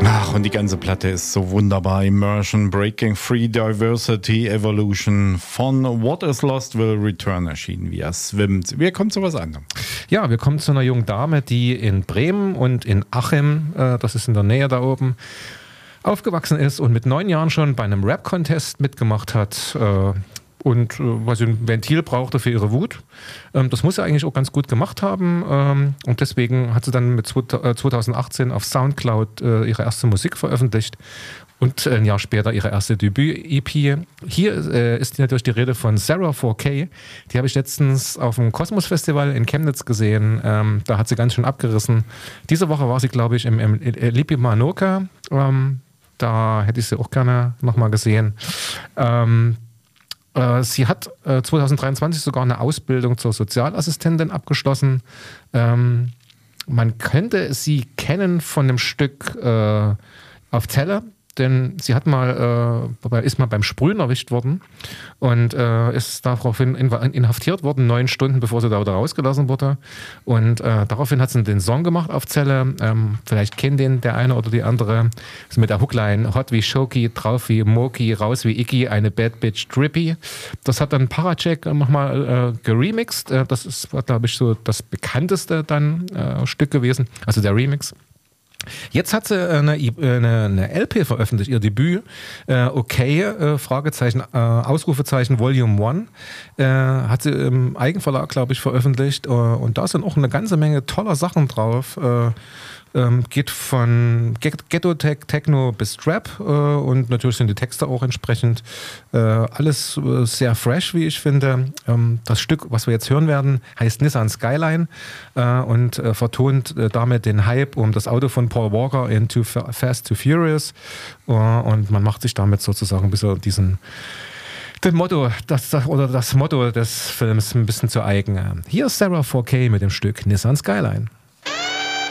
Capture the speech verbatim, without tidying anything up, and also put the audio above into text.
Ach, und die ganze Platte ist so wunderbar. Immersion, Breaking Free, Diversity, Evolution. Von What is Lost Will Return erschienen, wie er schwimmt. Wir kommen zu was anderem. Ja, wir kommen zu einer jungen Dame, die in Bremen und in Achim, äh, das ist in der Nähe da oben, aufgewachsen ist und mit neun Jahren schon bei einem Rap-Contest mitgemacht hat. Äh, Und äh, weil sie ein Ventil brauchte für ihre Wut. Ähm, das muss sie eigentlich auch ganz gut gemacht haben. Ähm, und deswegen hat sie dann mit zwanzig achtzehn auf Soundcloud äh, ihre erste Musik veröffentlicht. Und ein Jahr später ihre erste Debüt-E P. Hier äh, ist natürlich die Rede von Sarah four K. Die habe ich letztens auf dem Kosmos-Festival in Chemnitz gesehen. Ähm, da hat sie ganz schön abgerissen. Diese Woche war sie, glaube ich, im, im Lipimanoka. Ähm, da hätte ich sie auch gerne nochmal gesehen. Ähm, Sie hat äh, zwanzig dreiundzwanzig sogar eine Ausbildung zur Sozialassistentin abgeschlossen. Ähm, man könnte sie kennen von dem Stück äh, auf Zelle, denn sie hat mal, äh, ist mal beim Sprühen erwischt worden und äh, ist daraufhin inhaftiert worden, neun Stunden bevor sie da wieder rausgelassen wurde. Und äh, daraufhin hat sie den Song gemacht auf Zelle. Ähm, vielleicht kennt den der eine oder die andere. Also mit der Hookline: Hot wie Shoki, drauf wie Moki, raus wie Iggy, eine Bad Bitch Drippy. Das hat dann Paracheck nochmal äh, geremixed. Äh, das ist, war, glaube ich, so das bekannteste dann äh, Stück gewesen, also der Remix. Jetzt hat sie eine, eine, eine L P veröffentlicht, ihr Debüt. Äh, okay, äh, Fragezeichen, äh, Ausrufezeichen, Volume One. Äh, hat sie im Eigenverlag, glaube ich, veröffentlicht. Äh, und da sind auch eine ganze Menge toller Sachen drauf. Äh, ähm, geht von Ghetto-Techno bis Trap. Äh, und natürlich sind die Texte auch entsprechend äh, alles äh, sehr fresh, wie ich finde. Ähm, das Stück, was wir jetzt hören werden, heißt Nissan Skyline äh, und äh, vertont äh, damit den Hype um das Auto von Paul Walker in Too Fast, Too Furious. Uh, und man macht sich damit sozusagen ein bisschen diesen den Motto, das, oder das Motto des Films ein bisschen zu eigen. Hier ist Sarah four K mit dem Stück Nissan Skyline.